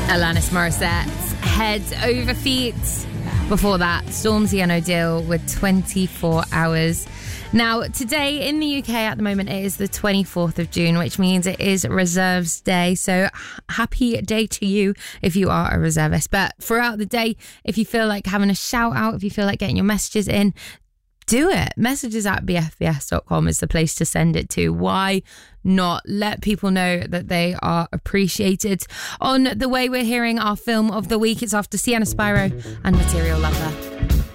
Alanis Morissette's Head Over Feet. Before that, Stormzy and O'Deal with 24 Hours. Now, today in the UK at the moment, it is the 24th of June, which means it is Reserves Day. So happy day to you if you are a reservist. But throughout the day, if you feel like having a shout out, if you feel like getting your messages in, do it. Messages@bfbs.com is the place to send it to. Why not? Let people know that they are appreciated. On the way, we're hearing our film of the week. It's after Sienna Spyro and Material Lover.